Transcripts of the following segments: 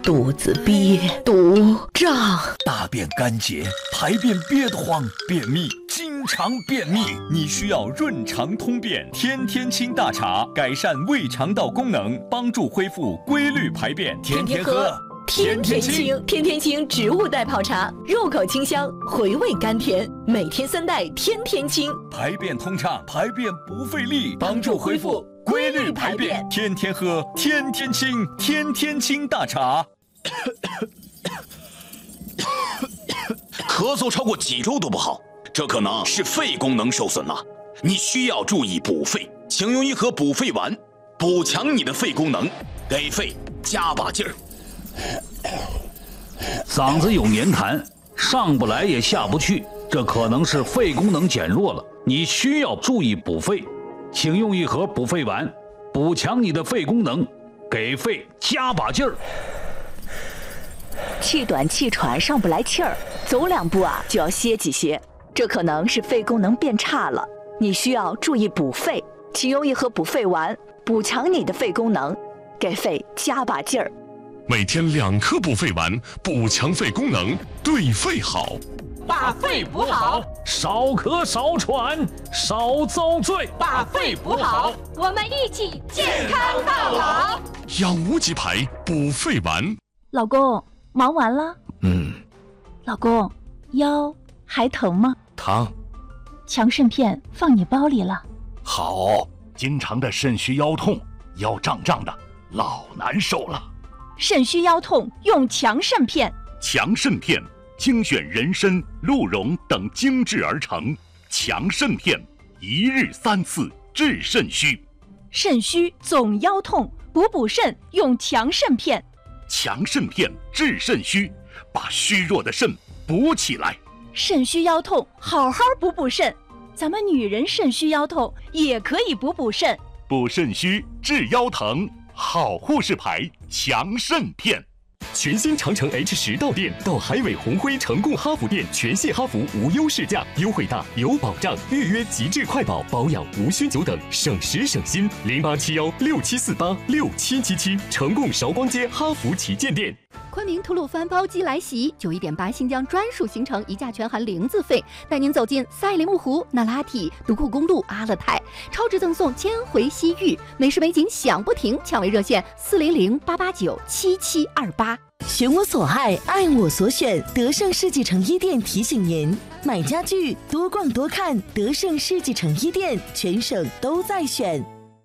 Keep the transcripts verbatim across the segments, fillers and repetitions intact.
肚子憋，肚胀， 大便干结，排便憋得慌，便秘，经常便秘，你需要润肠通便天天清大茶，改善胃肠道功能，帮助恢复规律排便。天天喝， 天天清，天天清植物袋泡茶，入口清香，回味甘甜，每天三袋，天天清， 排便通畅，排便不费力，帮助恢复规律排便。天天喝，天天清，天天清大茶。 咳嗽超过几周都不好，这可能是肺功能受损了，你需要注意补肺，请用一盒补肺丸，补强你的肺功能，给肺加把劲儿。 嗓子有黏痰，上不来也下不去，这可能是肺功能减弱了，你需要注意补肺，请用一盒补肺丸，补强你的肺功能，给肺加把劲儿。 气短气喘上不来气儿，走两步啊就要歇几歇，这可能是肺功能变差了，你需要注意补肺，请用一盒补肺丸，补强你的肺功能，给肺加把劲儿。 每天两颗补肺丸，补强肺功能，对肺好。 把肺补好， 少咳少喘少遭罪。 把肺补好， 我们一起健康到老。 养无极牌补肺丸。 老公，忙完了？ 嗯。 老公，腰还疼吗？ 疼。 强肾片放你包里了。 好，经常的肾虚腰痛，腰胀胀的，老难受了。 肾虚腰痛用强肾片。 强肾片精选人参、鹿茸等精制而成，强肾片一日三次治肾虚。 肾虚总腰痛，补补肾用强肾片。 强肾片治肾虚，把虚弱的肾补起来。 肾虚腰痛，好好补补肾。咱们女人肾虚腰痛也可以补补肾。 补肾虚治腰疼，好护士牌强肾片。 全新长城 H 十到店，到海伟宏辉成贡哈弗店，全系哈弗无忧试驾，优惠大有保障，预约极致快保，保养无需久等，省时省心。零八七幺六七四八六七七七，成贡韶光街哈弗旗舰店。 昆明吐鲁番包机来袭，九一点八新疆专属行程，一价全含零自费，带您走进赛里木湖、那拉提、独库公路、阿勒泰，超值赠送千回西域，美食美景享不停，抢位热线四零零八八九七七二八。 选我所爱，爱我所选。德胜世纪城一店提醒您：买家具多逛多看，德胜世纪城一店，全省都在选。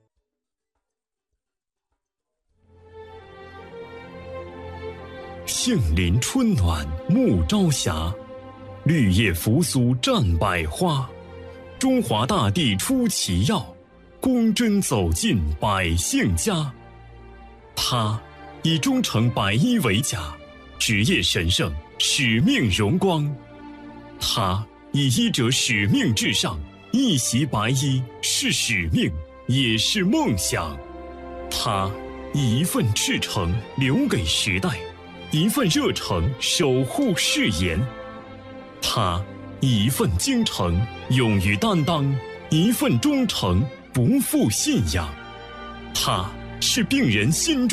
杏林春暖暮朝霞，绿叶扶苏占百花。中华大地出奇药，公针走进百姓家。他以忠诚白衣为甲，职业神圣，使命荣光。他以医者使命至上，一袭白衣是使命，也是梦想。他以一份赤诚留给时代，一份热诚守护誓言。他以一份精诚勇于担当，一份忠诚不负信仰。他是病人心中